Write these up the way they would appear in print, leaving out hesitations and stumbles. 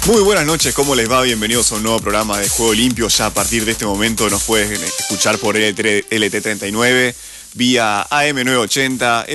Muy buenas noches, ¿cómo les va? Bienvenidos a un nuevo programa de Juego Limpio. Ya a partir de este momento nos pueden escuchar por LT39, vía AM980,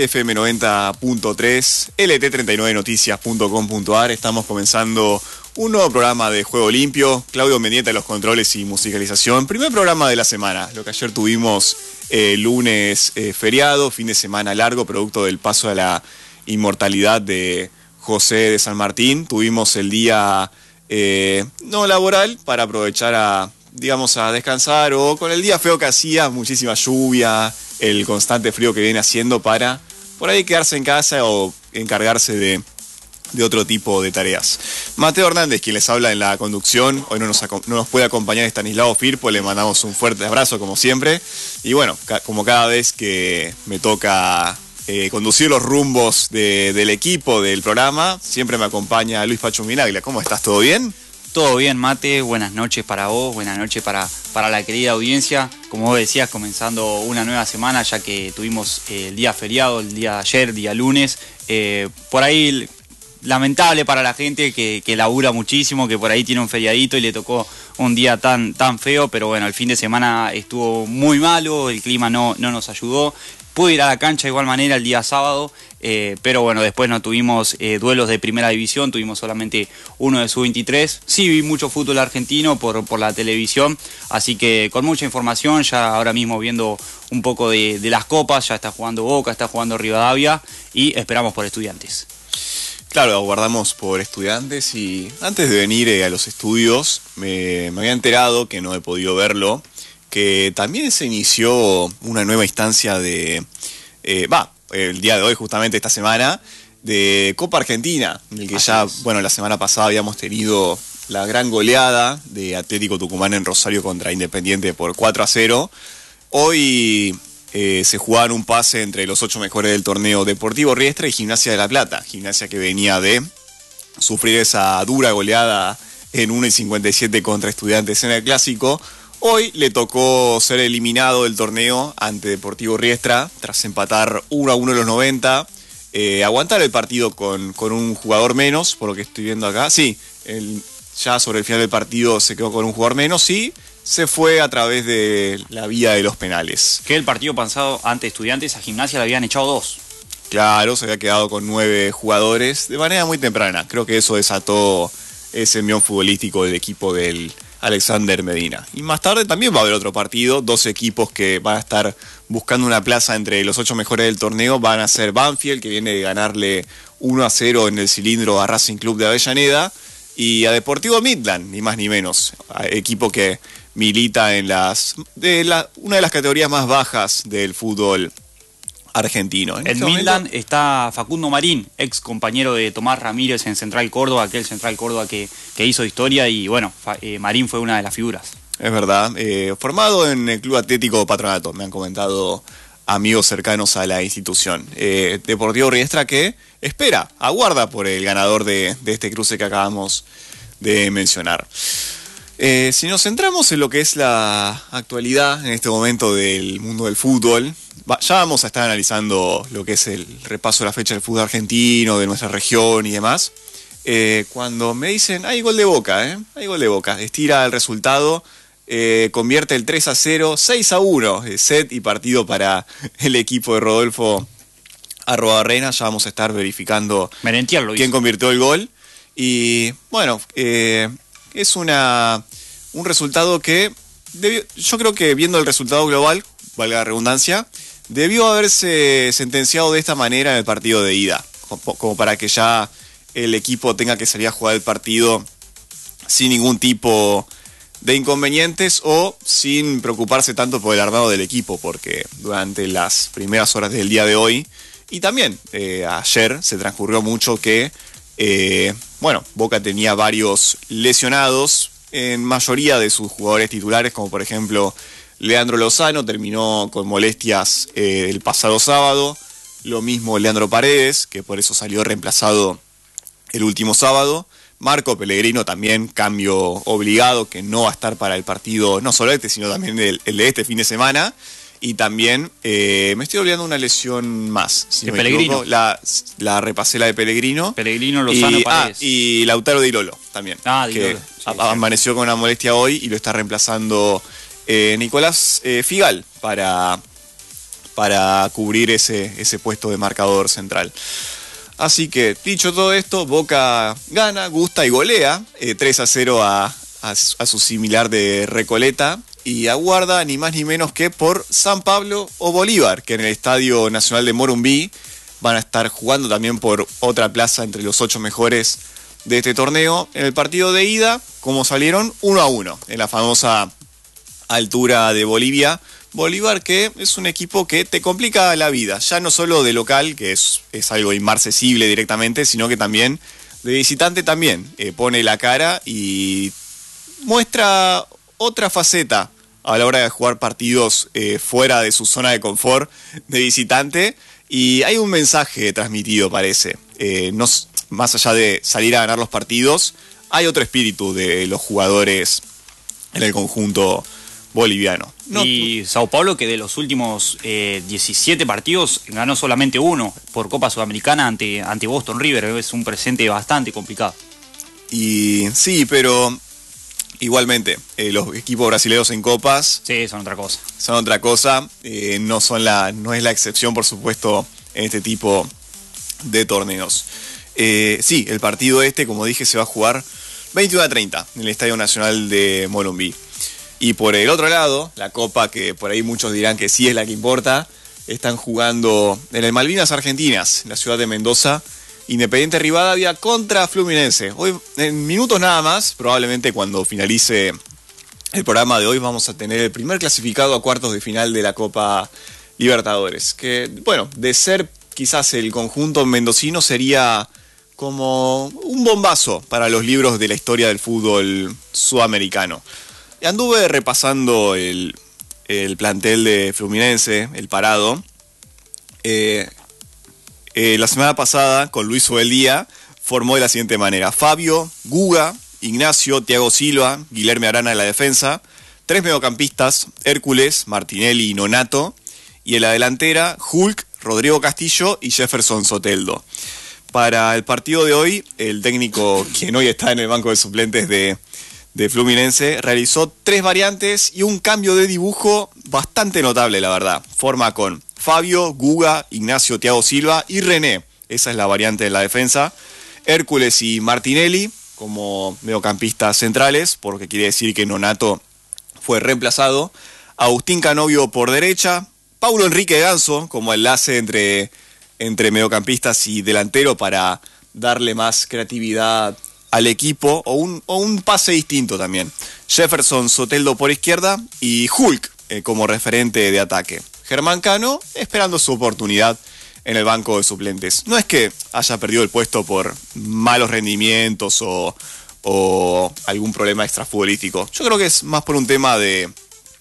FM90.3, LT39noticias.com.ar. Estamos comenzando un nuevo programa de Juego Limpio. Claudio Mendieta de los controles y musicalización. Primer programa de la semana, lo que ayer tuvimos lunes feriado, fin de semana largo, producto del paso a la inmortalidad de José de San Martín. Tuvimos el día no laboral para aprovechar a descansar, o con el día feo que hacía, muchísima lluvia, el constante frío que viene haciendo, para por ahí quedarse en casa o encargarse de otro tipo de tareas. Mateo Hernández, quien les habla en la conducción, hoy no nos puede acompañar Estanislao Firpo, le mandamos un fuerte abrazo como siempre, y bueno, como cada vez que me toca conducir los rumbos del equipo, del programa, siempre me acompaña Luis Pacho Minaglia. ¿Cómo estás? ¿Todo bien? Todo bien, Mate. Buenas noches para vos, buenas noches para la querida audiencia. Como vos decías, comenzando una nueva semana, ya que tuvimos el día feriado, el día de ayer, día lunes. Por ahí, lamentable para la gente que labura muchísimo, que por ahí tiene un feriadito y le tocó un día tan feo, pero bueno, el fin de semana estuvo muy malo, el clima no nos ayudó. Pude ir a la cancha de igual manera el día sábado, pero bueno, después no tuvimos duelos de primera división, tuvimos solamente uno de sub-23. Sí vi mucho fútbol argentino por la televisión, así que con mucha información, ya ahora mismo viendo un poco de las copas, ya está jugando Boca, está jugando Rivadavia y esperamos por Estudiantes. Claro, aguardamos por Estudiantes, y antes de venir a los estudios me había enterado, que no he podido verlo, que también se inició una nueva instancia de, el día de hoy, justamente esta semana, de Copa Argentina, en el que la semana pasada habíamos tenido la gran goleada de Atlético Tucumán en Rosario contra Independiente por 4-0. Hoy se jugaron un pase entre los 8 mejores del torneo, Deportivo Riestra y Gimnasia de La Plata. Gimnasia que venía de sufrir esa dura goleada en 1-57 contra Estudiantes en el Clásico. Hoy le tocó ser eliminado del torneo ante Deportivo Riestra, tras empatar 1-1 en los 90, aguantar el partido con un jugador menos, por lo que estoy viendo acá. Sí, ya sobre el final del partido se quedó con un jugador menos y se fue a través de la vía de los penales. Que el partido pasado ante Estudiantes a Gimnasia le habían echado 2. Claro, se había quedado con 9 jugadores de manera muy temprana. Creo que eso desató ese envión futbolístico del equipo del Alexander Medina. Y más tarde también va a haber otro partido, 2 equipos que van a estar buscando una plaza entre los 8 mejores del torneo. Van a ser Banfield, que viene de ganarle 1-0 en el cilindro a Racing Club de Avellaneda, y a Deportivo Midland, ni más ni menos, equipo que milita en una de las categorías más bajas del fútbol argentino. En Midland está Facundo Marín, ex compañero de Tomás Ramírez en Central Córdoba, aquel Central Córdoba que hizo historia, y bueno, Marín fue una de las figuras. Es verdad, formado en el Club Atlético Patronato, me han comentado amigos cercanos a la institución. Deportivo Riestra que aguarda por el ganador de este cruce que acabamos de mencionar. Si nos centramos en lo que es la actualidad en este momento del mundo del fútbol, ya vamos a estar analizando lo que es el repaso de la fecha del fútbol argentino, de nuestra región y demás. Cuando me dicen, hay gol de Boca, hay gol de Boca, estira el resultado, convierte el 3-0, 6-1, set y partido para el equipo de Rodolfo Arruabarrena. Ya vamos a estar verificando quién convirtió el gol. Y bueno, es un resultado que yo creo que, viendo el resultado global, valga la redundancia, debió haberse sentenciado de esta manera en el partido de ida, como para que ya el equipo tenga que salir a jugar el partido sin ningún tipo de inconvenientes o sin preocuparse tanto por el armado del equipo, porque durante las primeras horas del día de hoy y también ayer se transcurrió mucho que Boca tenía varios lesionados, en mayoría de sus jugadores titulares, como por ejemplo Leandro Lozano, terminó con molestias el pasado sábado. Lo mismo Leandro Paredes, que por eso salió reemplazado el último sábado. Marco Pellegrino también, cambio obligado, que no va a estar para el partido, no solo este, sino también el de este fin de semana. Y también me estoy olvidando una lesión más. Si de Pellegrino. La repasé, la de Pellegrino. Pellegrino, Lozano, Paredes. Y Lautaro Di Lolo también. Di que Lola. Sí, amaneció con una molestia hoy y lo está reemplazando Nicolás Figal para cubrir ese puesto de marcador central. Así que, dicho todo esto, Boca gana, gusta y golea 3-0 a su similar de Recoleta y aguarda ni más ni menos que por San Pablo o Bolívar, que en el Estadio Nacional de Morumbí van a estar jugando también por otra plaza entre los 8 mejores de este torneo. En el partido de ida, como salieron 1-1 en la famosa altura de Bolivia. Bolívar, que es un equipo que te complica la vida, ya no solo de local, que es algo inmarcesible directamente, sino que también de visitante también pone la cara y muestra otra faceta a la hora de jugar partidos fuera de su zona de confort de visitante, y hay un mensaje transmitido, parece, no, más allá de salir a ganar los partidos, hay otro espíritu de los jugadores en el conjunto boliviano. Y Sao Paulo, que de los últimos 17 partidos ganó solamente uno por Copa Sudamericana ante Boston River. Es un presente bastante complicado. Y sí, pero igualmente los equipos brasileños en copas son otra cosa. Son otra cosa. No es la excepción, por supuesto, en este tipo de torneos. Sí, el partido como dije, se va a jugar 21-30 en el Estadio Nacional de Morumbí. Y por el otro lado, la Copa, que por ahí muchos dirán que sí es la que importa, están jugando en el Malvinas Argentinas, en la ciudad de Mendoza, Independiente Rivadavia contra Fluminense. Hoy, en minutos nada más, probablemente cuando finalice el programa de hoy, vamos a tener el primer clasificado a cuartos de final de la Copa Libertadores. Que, bueno, de ser quizás el conjunto mendocino, sería como un bombazo para los libros de la historia del fútbol sudamericano. Anduve repasando el plantel de Fluminense, el parado. La semana pasada, con Luis Obeldía, formó de la siguiente manera: Fabio, Guga, Ignacio, Thiago Silva, Guilherme Arana en la defensa, 3 mediocampistas, Hércules, Martinelli y Nonato, y en la delantera, Hulk, Rodrigo Castillo y Jefferson Soteldo. Para el partido de hoy, el técnico, quien hoy está en el banco de suplentes de Fluminense, realizó 3 variantes y un cambio de dibujo bastante notable, la verdad. Forma con Fabio, Guga, Ignacio, Thiago Silva y René. Esa es la variante de la defensa. Hércules y Martinelli como mediocampistas centrales, porque quiere decir que Nonato fue reemplazado. Agustín Canovio por derecha. Paulo Enrique Ganso como enlace entre mediocampistas y delantero para darle más creatividad al equipo, o un pase distinto también. Jefferson Soteldo por izquierda y Hulk como referente de ataque. Germán Cano esperando su oportunidad en el banco de suplentes. No es que haya perdido el puesto por malos rendimientos o algún problema extrafutbolístico. Yo creo que es más por un tema de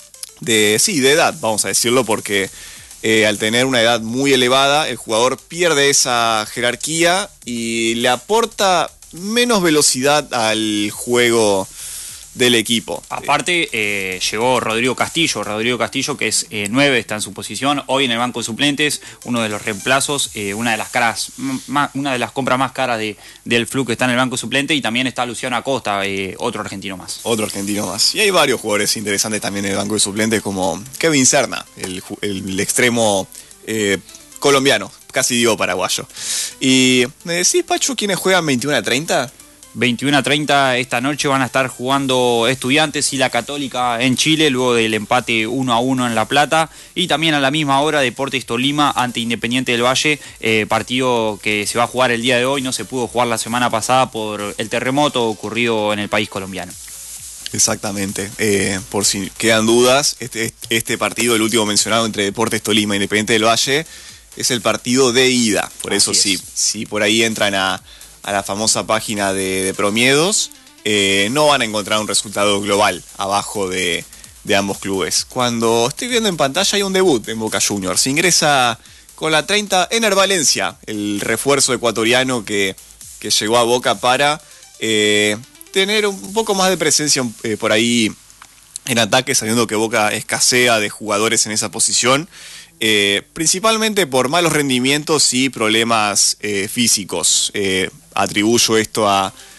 edad, vamos a decirlo, porque al tener una edad muy elevada, el jugador pierde esa jerarquía y le aporta menos velocidad al juego del equipo. Aparte, llegó Rodrigo Castillo, que es 9, está en su posición, hoy en el banco de suplentes, uno de los reemplazos, una de las compras más caras del Flu, que está en el banco de suplente, y también está Luciano Acosta, otro argentino más. Y hay varios jugadores interesantes también en el banco de suplentes, como Kevin Serna, el extremo colombiano, casi digo paraguayo. Y ¿me decís, Pacho, quiénes juegan 21-30? 21-30 esta noche van a estar jugando Estudiantes y la Católica en Chile, luego del empate 1-1 en La Plata, y también a la misma hora Deportes Tolima ante Independiente del Valle, partido que se va a jugar el día de hoy, no se pudo jugar la semana pasada por el terremoto ocurrido en el país colombiano. Exactamente, por si quedan dudas, este partido, el último mencionado entre Deportes Tolima e Independiente del Valle, es el partido de ida. Por eso si por ahí entran a la famosa página de Promiedos, no van a encontrar un resultado global abajo de ambos clubes. Cuando estoy viendo en pantalla hay un debut en Boca Juniors. Se ingresa con la 30 Ener Valencia, el refuerzo ecuatoriano que llegó a Boca para tener un poco más de presencia por ahí en ataque, sabiendo que Boca escasea de jugadores en esa posición. Principalmente por malos rendimientos y problemas físicos. Atribuyo esto a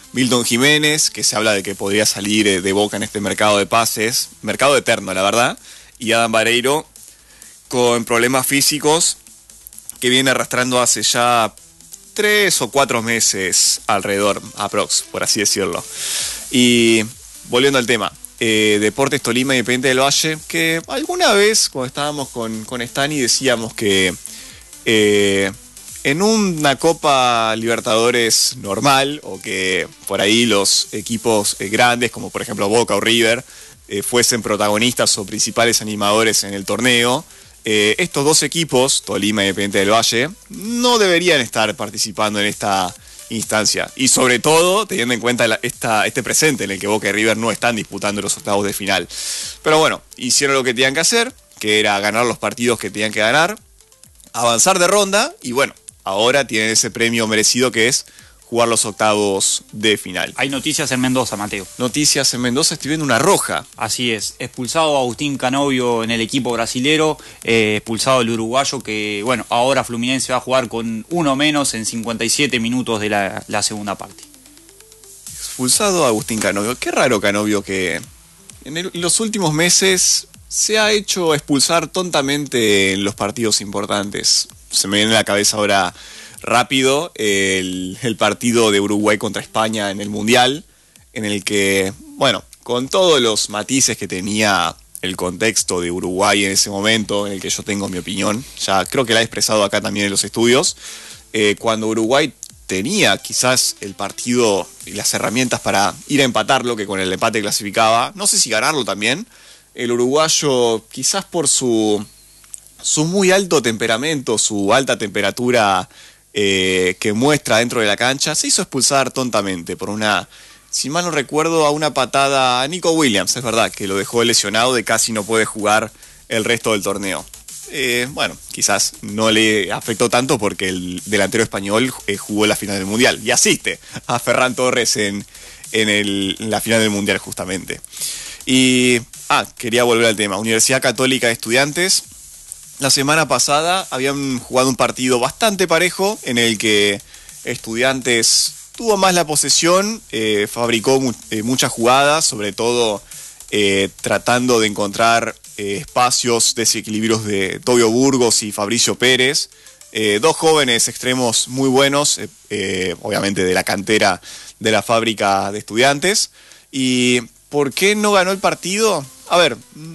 Milton Jiménez, que se habla de que podría salir de Boca en este mercado de pases, mercado eterno, la verdad, y Adam Vareiro con problemas físicos que viene arrastrando hace ya 3 o 4 meses alrededor, aprox, por así decirlo. Y volviendo al tema, Deportes Tolima y Independiente del Valle, que alguna vez cuando estábamos con Stani decíamos que en una Copa Libertadores normal, o que por ahí los equipos grandes, como por ejemplo Boca o River, fuesen protagonistas o principales animadores en el torneo, estos dos equipos, Tolima y Independiente del Valle, no deberían estar participando en esta instancia. Y sobre todo teniendo en cuenta este presente en el que Boca y River no están disputando los octavos de final. Pero bueno, hicieron lo que tenían que hacer, que era ganar los partidos que tenían que ganar, avanzar de ronda y bueno, ahora tienen ese premio merecido que es jugar los octavos de final. Hay noticias en Mendoza, Mateo. Noticias en Mendoza, estoy viendo una roja. Así es, expulsado Agustín Canovio en el equipo brasilero, expulsado el uruguayo que, bueno, ahora Fluminense va a jugar con uno menos en 57 minutos de la segunda parte. Expulsado Agustín Canovio. Qué raro Canovio que en los últimos meses se ha hecho expulsar tontamente en los partidos importantes. Se me viene a la cabeza ahora rápido el partido de Uruguay contra España en el Mundial, en el que, bueno, con todos los matices que tenía el contexto de Uruguay en ese momento, en el que yo tengo mi opinión, ya creo que la he expresado acá también en los estudios, cuando Uruguay tenía quizás el partido y las herramientas para ir a empatarlo, que con el empate clasificaba, no sé si ganarlo también, el uruguayo quizás por su muy alto temperamento, su alta temperatura que muestra dentro de la cancha, se hizo expulsar tontamente por una, si mal no recuerdo, a una patada a Nico Williams, es verdad, que lo dejó lesionado de casi no puede jugar el resto del torneo. Bueno, quizás no le afectó tanto porque el delantero español jugó la final del Mundial y asiste a Ferran Torres en la final del Mundial justamente. Y, quería volver al tema, Universidad Católica de Estudiantes. La semana pasada habían jugado un partido bastante parejo en el que Estudiantes tuvo más la posesión, fabricó muchas jugadas, sobre todo tratando de encontrar espacios, desequilibrios de Tobio Burgos y Fabricio Pérez, dos jóvenes extremos muy buenos, obviamente de la cantera de la fábrica de Estudiantes. ¿Y por qué no ganó el partido? A ver,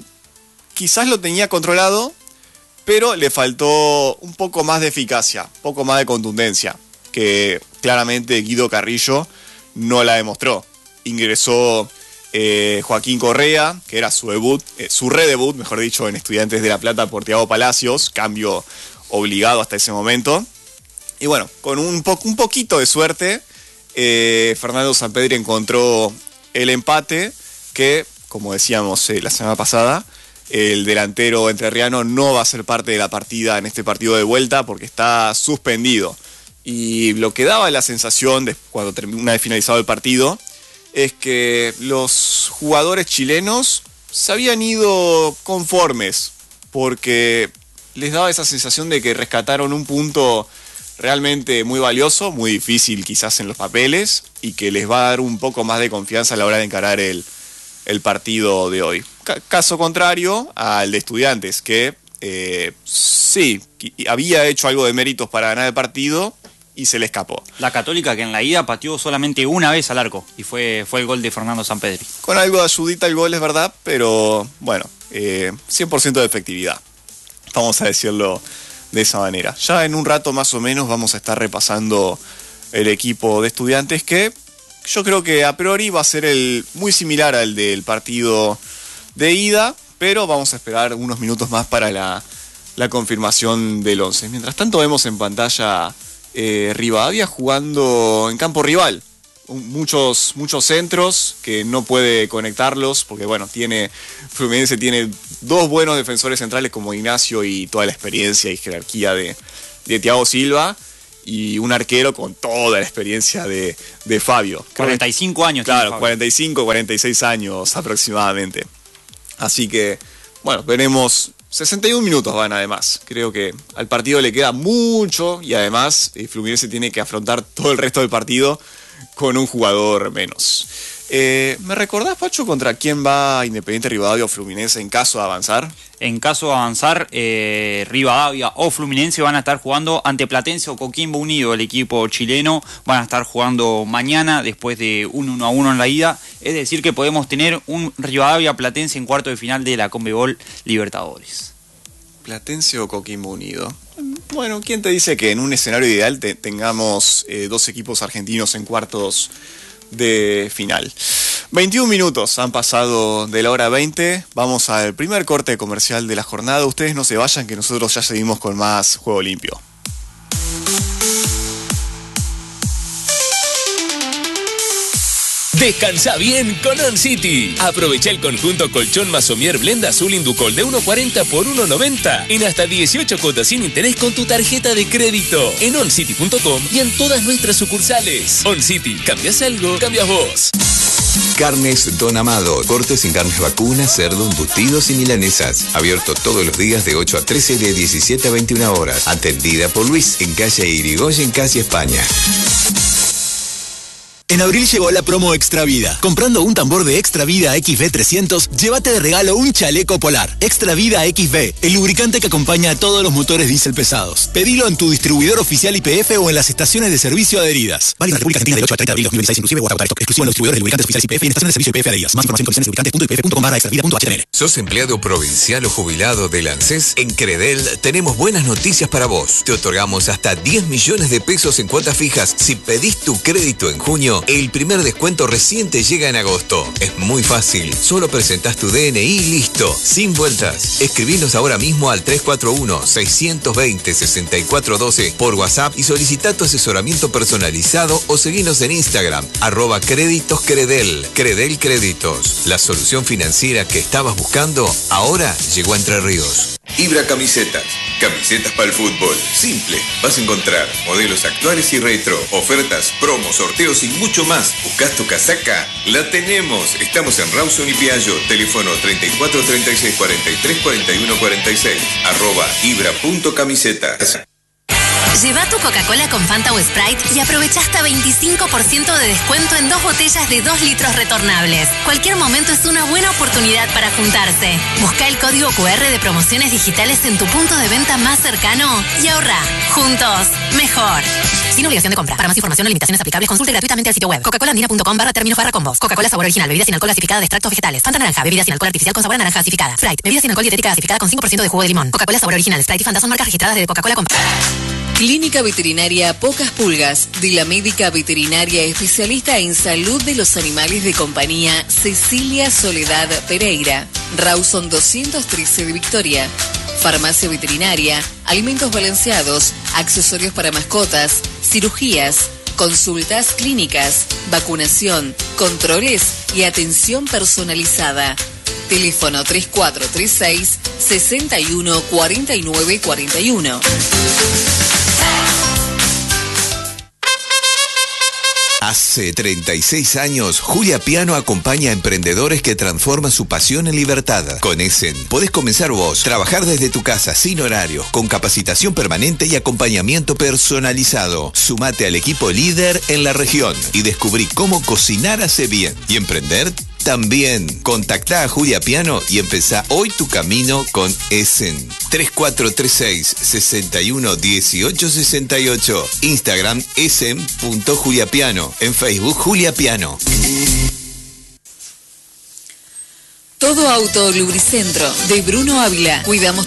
quizás lo tenía controlado, pero le faltó un poco más de eficacia, un poco más de contundencia, que claramente Guido Carrillo no la demostró. Ingresó Joaquín Correa, que era su debut, su redebut, mejor dicho, en Estudiantes de La Plata por Thiago Palacios, cambio obligado hasta ese momento. Y bueno, con un poquito de suerte, Fernando Sampedri encontró el empate que, como decíamos la semana pasada, el delantero entrerriano no va a ser parte de la partida en este partido de vuelta porque está suspendido. Y lo que daba la sensación cuando una vez finalizado el partido es que los jugadores chilenos se habían ido conformes porque les daba esa sensación de que rescataron un punto realmente muy valioso, muy difícil quizás en los papeles y que les va a dar un poco más de confianza a la hora de encarar el partido de hoy. Caso contrario al de Estudiantes, que sí, había hecho algo de méritos para ganar el partido y se le escapó. La Católica, que en la ida pateó solamente una vez al arco y fue el gol de Fernando Sampedri. Con algo de ayudita el gol, es verdad, pero bueno, 100% de efectividad, vamos a decirlo de esa manera. Ya en un rato más o menos vamos a estar repasando el equipo de Estudiantes, que yo creo que a priori va a ser muy similar al del partido de ida, pero vamos a esperar unos minutos más para la confirmación del 11. Mientras tanto vemos en pantalla Rivadavia jugando en campo rival. Muchos centros que no puede conectarlos porque bueno, Fluminense tiene dos buenos defensores centrales como Ignacio y toda la experiencia y jerarquía de Thiago Silva, y un arquero con toda la experiencia de Fabio. 45 años. Claro, 45, 46 años aproximadamente. Así que, bueno, veremos. 61 minutos van además. Creo que al partido le queda mucho y además Fluminense tiene que afrontar todo el resto del partido con un jugador menos. ¿Me recordás, Pacho, contra quién va Independiente Rivadavia o Fluminense en caso de avanzar? En caso de avanzar, Rivadavia o Fluminense van a estar jugando ante Platense o Coquimbo Unido, el equipo chileno. Van a estar jugando mañana después de un 1-1 en la ida. Es decir, que podemos tener un Rivadavia-Platense en cuarto de final de la Conmebol Libertadores. Platense o Coquimbo Unido. Bueno, ¿quién te dice que en un escenario ideal tengamos dos equipos argentinos en cuartos de final? 21 minutos han pasado de la hora 20. Vamos al primer corte comercial de la jornada. Ustedes no se vayan, que nosotros ya seguimos con más Juego Limpio. Descansa bien con On City. Aprovecha el conjunto colchón Masomier Blend Azul Inducol de 1.40 por 1.90 en hasta 18 cuotas sin interés con tu tarjeta de crédito en oncity.com y en todas nuestras sucursales. On City, cambias algo, cambias vos. Carnes Don Amado. Cortes sin carnes vacunas, cerdo, embutidos y milanesas. Abierto todos los días de 8 a 13 y de 17 a 21 horas. Atendida por Luis en calle Irigoyen, casi España. En abril llegó la promo Extra Vida. Comprando un tambor de Extra Vida XV 300, llévate de regalo un chaleco polar. Extra Vida XV, el lubricante que acompaña a todos los motores diésel pesados. Pedilo en tu distribuidor oficial YPF o en las estaciones de servicio adheridas. Válido en la República Argentina del 8 al 30 de abril 2016 inclusive o hasta agotar stock. Exclusivo en los distribuidores de lubricantes oficiales YPF y en estaciones de servicio YPF adheridas. Más información en condiciones.lubricantes.ipf.com/extravida.html. ¿Sos empleado provincial o jubilado del ANSES? En Credel tenemos buenas noticias para vos. Te otorgamos hasta 10 millones de pesos en cuotas fijas. Si pedís tu crédito en junio, el primer descuento recién te llega en agosto. Es muy fácil. Solo presentás tu DNI y listo. Sin vueltas. Escribinos ahora mismo al 341-620-6412 por WhatsApp y solicita tu asesoramiento personalizado o seguinos en Instagram, @créditoscredel. Credel Créditos. La solución financiera que estabas buscando ahora llegó a Entre Ríos. Ibra Camisetas. Camisetas para el fútbol. Simple. Vas a encontrar modelos actuales y retro, ofertas, promos, sorteos y mucho más. ¿Buscás tu casaca? La tenemos. Estamos en Rawson y Piaggio. Teléfono 34 36 43 41 46. @ibra.camisetas. Lleva tu Coca-Cola con Fanta o Sprite y aprovecha hasta 25% de descuento en 2 botellas de 2 litros retornables. Cualquier momento es una buena oportunidad para juntarse. Busca el código QR de promociones digitales en tu punto de venta más cercano y ahorra. Juntos, mejor. Sin obligación de compra. Para más información o limitaciones aplicables, consulte gratuitamente el sitio web coca-colaandina.com/términos/combos. Coca-Cola sabor original, bebida sin alcohol gasificada de extractos vegetales. Fanta naranja, bebida sin alcohol artificial con sabor a naranja gasificada. Sprite, bebida sin alcohol dietética gasificada con 5% de jugo de limón. Coca-Cola sabor original, Sprite y Fanta son marcas registradas de Coca-Cola con... Clínica Veterinaria Pocas Pulgas, de la médica veterinaria especialista en salud de los animales de compañía Cecilia Soledad Pereira. Rawson 213 de Victoria. Farmacia veterinaria, alimentos balanceados, accesorios para mascotas, cirugías, consultas clínicas, vacunación, controles y atención personalizada. Teléfono 3436 61 49 41. Hace 36 años, Julia Piano acompaña a emprendedores que transforman su pasión en libertad. Con Essen, podés comenzar vos, trabajar desde tu casa sin horario, con capacitación permanente y acompañamiento personalizado. Sumate al equipo líder en la región y descubrí cómo cocinar hace bien y emprender también. Contactá a Julia Piano y empezá hoy tu camino con Essen. 3436 61 18 68. Instagram essen.juliapiano. En Facebook Julia Piano. Todo Auto Lubricentro de Bruno Ávila. Cuidamos